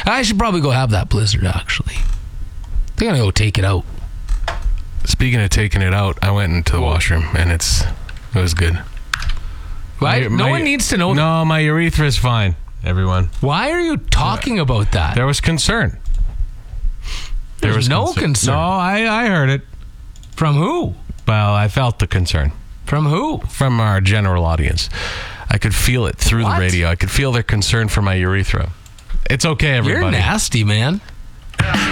I should probably go have that blizzard, actually. They're going to go take it out. Speaking of taking it out, I went into the washroom, and it was good. Right? No one needs to know. No, my urethra is fine, everyone. Why are you talking about that? There was concern. There was no concern. No, I heard it. From who? Well, I felt the concern. From who? From our general audience. I could feel it through the radio. I could feel their concern for my urethra. It's okay, everybody. You're nasty, man.